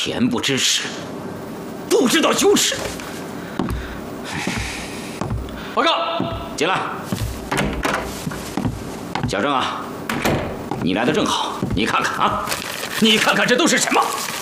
恬不知耻，不知道羞耻。报告，进来。小郑啊，你来的正好，你看看啊，你看看这都是什么？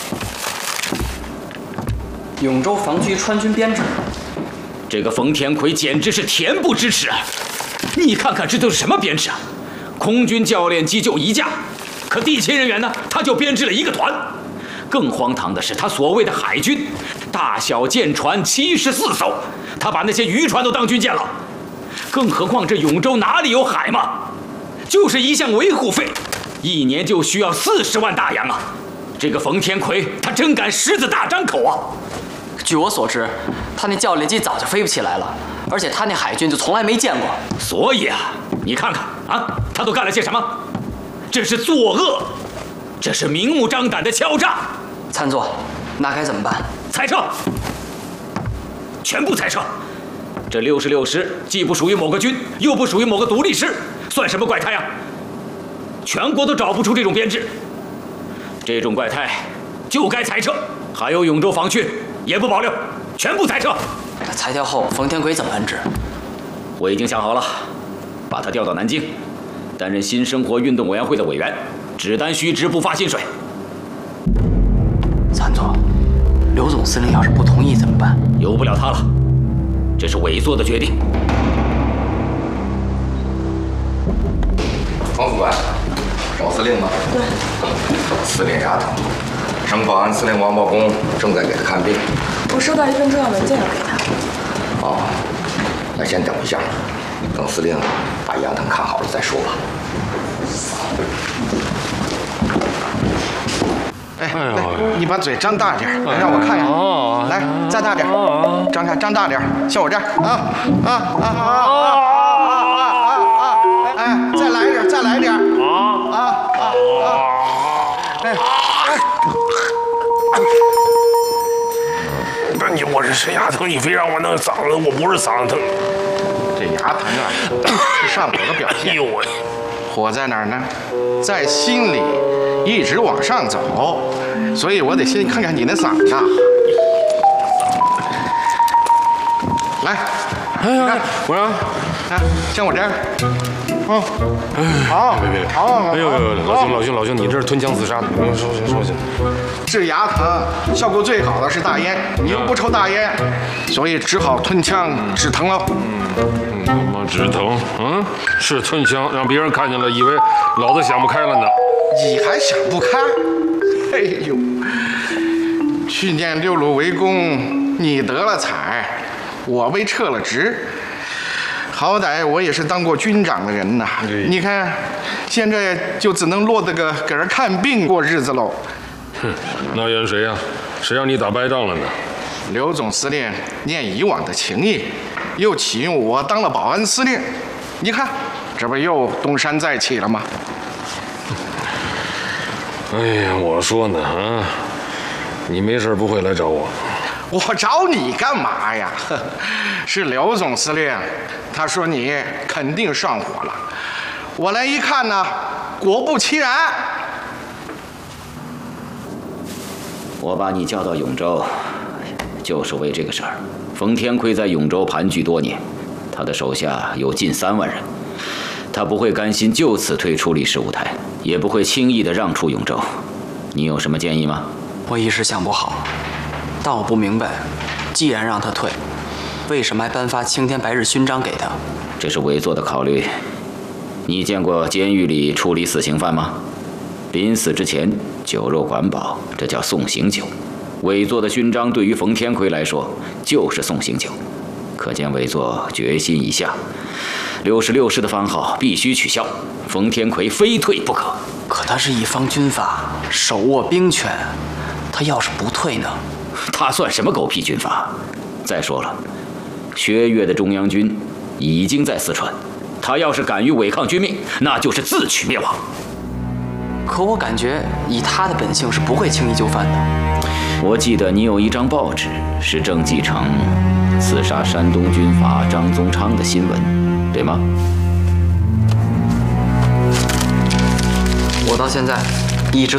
永州防区川军编制。 这个冯天魁简直是恬不知耻啊！你看看这都是什么编制啊？空军教练机就1架，可地勤人员呢，他就编制了1个团。更荒唐的是，他所谓的海军，大小舰船74艘，他把那些渔船都当军舰了。更何况这永州哪里有海嘛？就是一项维护费，1年就需要40万大洋啊！这个冯天魁，他真敢狮子大张口啊！ 据我所知，他那教练机早就飞不起来了，而且他那海军就从来没见过。 所以啊，你看看啊，他都干了些什么？这是作恶，这是明目张胆的敲诈。 参座，那该怎么办？ 裁撤，全部裁撤。这66师既不属于某个军，又不属于某个独立师，算什么怪胎啊？全国都找不出这种编制，这种怪胎就该裁撤。还有永州防区也不保留，全部裁撤。 那裁掉后，冯天魁怎么安置？ 我已经想好了，把他调到南京，担任新生活运动委员会的委员，只担虚职，不发薪水。 参座，刘总司令要是不同意怎么办？ 由不了他了，这是委座的决定。 冯副官，赵司令吗？ 对。 司令牙疼，省保安司令王茂公正在给他看病。 我收到一份重要文件要给他。 哦，那先等一下，等司令把牙疼看好了再说吧。 哎，来，你把嘴张大点，让我看看。来，再大点，张大点，像我这样哎，再来点，再来点。哎。 不是我是牙疼，你非让我弄嗓子，我不是嗓子疼。 这牙疼啊，是上火的表现。 哎呦喂， 火在哪儿呢？在心里，一直往上走，所以我得先看看你的嗓子。来，你看， 我让， 像我这样。好， 别， 好， 哎呦，老兄，你这是吞枪自杀的。说行。 治牙疼效果最好的是大烟，你又不抽大烟，所以只好吞枪止疼喽。 他妈止疼，是吞枪，让别人看见了，以为老子想不开了呢。 你还想不开？哎呦，去年6路围攻，你得了彩，我被撤了职。好歹我也是当过军长的人呐，你看，现在就只能落得个给人看病过日子喽。 哼，那怨谁呀？谁让你打败仗了呢？ 刘总司令念以往的情谊，又启用我当了保安司令，你看，这不又东山再起了吗？ 哎呀，我说呢你没事不会来找我。 我找你干嘛呀？是刘总司令，他说你肯定上火了。我来一看呢，果不其然。 我把你叫到永州，就是为这个事儿。冯天魁在永州盘踞多年，他的手下有近3万人，他不会甘心就此退出历史舞台，也不会轻易地让出永州。你有什么建议吗？ 我一时想不好。但我不明白，既然让他退，为什么还颁发青天白日勋章给他？ 这是委座的考虑。你见过监狱里处理死刑犯吗？临死之前酒肉管饱，这叫送行酒。委座的勋章对于冯天魁来说就是送行酒，可见委座决心已下。66师的番号必须取消，冯天魁非退不可。 可他是一方军阀，手握兵权，他要是不退呢？ 他算什么狗屁军阀？再说了，薛岳的中央军已经在四川，他要是敢于违抗军命，那就是自取灭亡。 可我感觉以他的本性是不会轻易就范的。 我记得你有一张报纸是郑继承刺杀山东军阀张宗昌的新闻，对吗？ 我到现在一直